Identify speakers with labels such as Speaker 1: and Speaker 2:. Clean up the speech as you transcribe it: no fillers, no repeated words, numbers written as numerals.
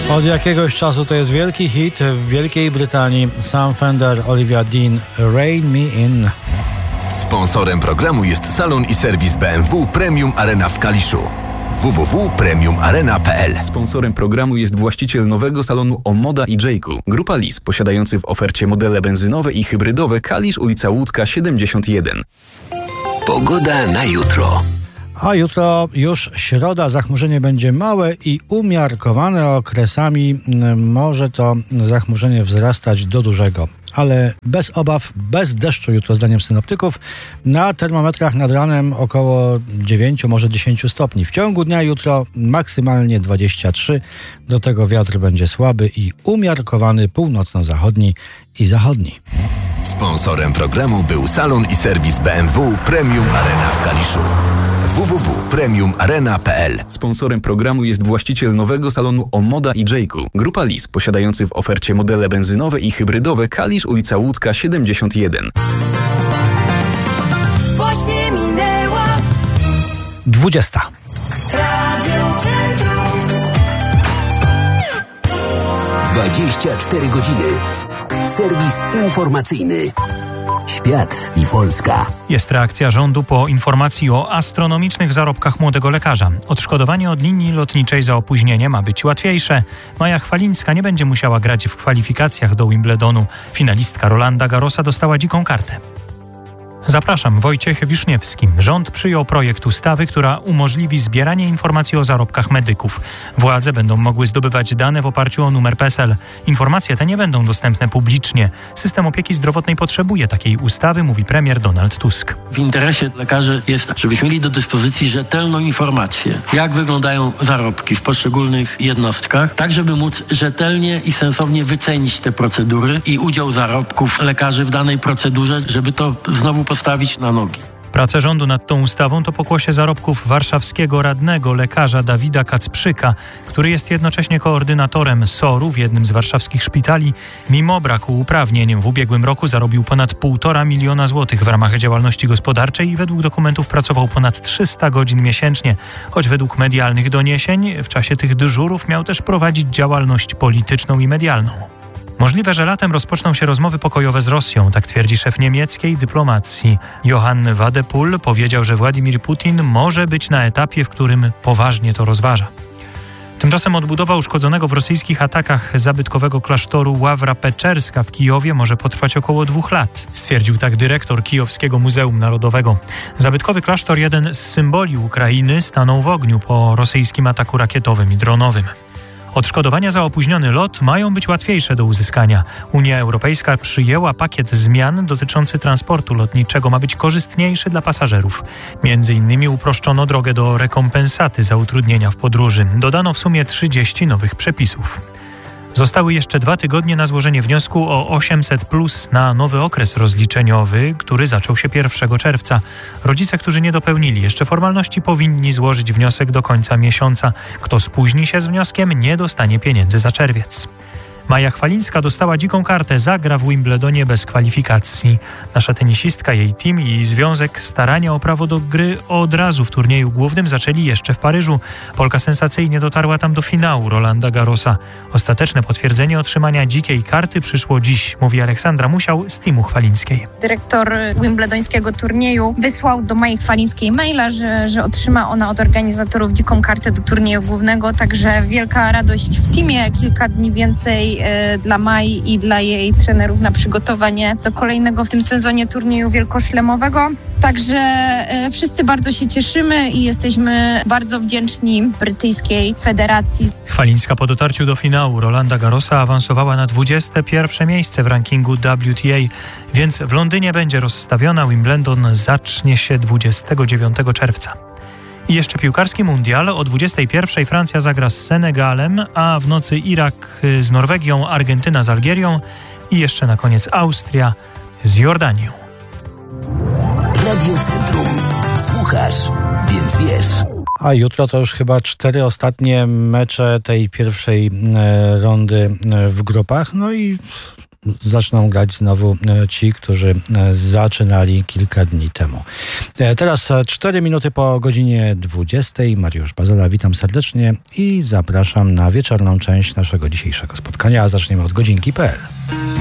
Speaker 1: Od jakiegoś czasu to jest wielki hit w Wielkiej Brytanii. Sam Fender, Olivia Dean, Rain Me In.
Speaker 2: Sponsorem programu jest salon i serwis BMW Premium Arena w Kaliszu. www.premiumarena.pl.
Speaker 3: Sponsorem programu jest właściciel nowego salonu Omoda i Jayku. Grupa Lis, posiadający w ofercie modele benzynowe i hybrydowe. Kalisz, ulica Łódzka 71.
Speaker 2: Pogoda na jutro.
Speaker 1: A jutro już środa, zachmurzenie będzie małe i umiarkowane. Okresami może to zachmurzenie wzrastać do dużego. Ale bez obaw, bez deszczu jutro zdaniem synoptyków. Na termometrach nad ranem około 9, może 10 stopni. W ciągu dnia jutro maksymalnie 23. Do tego wiatr będzie słaby i umiarkowany północno-zachodni i zachodni.
Speaker 2: Sponsorem programu był salon i serwis BMW Premium Arena w Kaliszu. www.premiumarena.pl.
Speaker 3: Sponsorem programu jest właściciel nowego salonu Omoda i Jayku. Grupa Lis, posiadający w ofercie modele benzynowe i hybrydowe. Kalisz, ulica Łódzka 71.
Speaker 4: Właśnie minęła
Speaker 1: 20.
Speaker 4: Radio Centrum.
Speaker 5: 24 godziny. Serwis informacyjny. Świat i Polska.
Speaker 6: Jest reakcja rządu po informacji o astronomicznych zarobkach młodego lekarza. Odszkodowanie od linii lotniczej za opóźnienie ma być łatwiejsze. Maja Chwalińska nie będzie musiała grać w kwalifikacjach do Wimbledonu. Finalistka Rolanda Garrosa dostała dziką kartę. Zapraszam, Wojciech Wiszniewski. Rząd przyjął projekt ustawy, która umożliwi zbieranie informacji o zarobkach medyków. Władze będą mogły zdobywać dane w oparciu o numer PESEL. Informacje te nie będą dostępne publicznie. System opieki zdrowotnej potrzebuje takiej ustawy, mówi premier Donald Tusk.
Speaker 7: W interesie lekarzy jest, żebyśmy mieli do dyspozycji rzetelną informację, jak wyglądają zarobki w poszczególnych jednostkach, tak żeby móc rzetelnie i sensownie wycenić te procedury i udział zarobków lekarzy w danej procedurze, żeby to znowu postawić na nogi.
Speaker 6: Prace rządu nad tą ustawą to pokłosie zarobków warszawskiego radnego lekarza Dawida Kacprzyka, który jest jednocześnie koordynatorem SOR-u w jednym z warszawskich szpitali. Mimo braku uprawnień w ubiegłym roku zarobił ponad 1,5 miliona złotych w ramach działalności gospodarczej i według dokumentów pracował ponad 300 godzin miesięcznie. Choć według medialnych doniesień w czasie tych dyżurów miał też prowadzić działalność polityczną i medialną. Możliwe, że latem rozpoczną się rozmowy pokojowe z Rosją, tak twierdzi szef niemieckiej dyplomacji. Johann Wadepool powiedział, że Władimir Putin może być na etapie, w którym poważnie to rozważa. Tymczasem odbudowa uszkodzonego w rosyjskich atakach zabytkowego klasztoru Ławra Peczerska w Kijowie może potrwać około 2 lat, stwierdził tak dyrektor Kijowskiego Muzeum Narodowego. Zabytkowy klasztor, jeden z symboli Ukrainy, stanął w ogniu po rosyjskim ataku rakietowym i dronowym. Odszkodowania za opóźniony lot mają być łatwiejsze do uzyskania. Unia Europejska przyjęła pakiet zmian dotyczący transportu lotniczego. Ma być korzystniejszy dla pasażerów. Między innymi uproszczono drogę do rekompensaty za utrudnienia w podróży. Dodano w sumie 30 nowych przepisów. Zostały jeszcze 2 tygodnie na złożenie wniosku o 800+ na nowy okres rozliczeniowy, który zaczął się 1 czerwca. Rodzice, którzy nie dopełnili jeszcze formalności, powinni złożyć wniosek do końca miesiąca. Kto spóźni się z wnioskiem, nie dostanie pieniędzy za czerwiec. Maja Chwalińska dostała dziką kartę, zagra w Wimbledonie bez kwalifikacji. Nasza tenisistka, jej team i związek starania o prawo do gry od razu w turnieju głównym zaczęli jeszcze w Paryżu. Polka sensacyjnie dotarła tam do finału Rolanda Garrosa. Ostateczne potwierdzenie otrzymania dzikiej karty przyszło dziś, mówi Aleksandra Musiał z teamu Chwalińskiej.
Speaker 8: Dyrektor wimbledońskiego turnieju wysłał do Mai Chwalińskiej maila, że otrzyma ona od organizatorów dziką kartę do turnieju głównego, także wielka radość w teamie, kilka dni więcej dla Mai i dla jej trenerów na przygotowanie do kolejnego w tym sezonie turnieju wielkoszlemowego. Także wszyscy bardzo się cieszymy i jesteśmy bardzo wdzięczni brytyjskiej federacji.
Speaker 6: Chwalińska po dotarciu do finału Rolanda Garrosa awansowała na 21 miejsce w rankingu WTA, więc w Londynie będzie rozstawiona. Wimbledon zacznie się 29 czerwca. I jeszcze piłkarski mundial. O 21:00 Francja zagra z Senegalem, a w nocy Irak z Norwegią, Argentyna z Algierią i jeszcze na koniec Austria z Jordanią.
Speaker 5: Radio Centrum. Słuchasz, więc wiesz.
Speaker 1: A jutro to już chyba 4 ostatnie mecze tej pierwszej rundy w grupach. No i zaczną grać znowu ci, którzy zaczynali kilka dni temu. Teraz 4 minuty po godzinie 20. Mariusz Bazela, witam serdecznie i zapraszam na wieczorną część naszego dzisiejszego spotkania, a zaczniemy od godzinki.pl.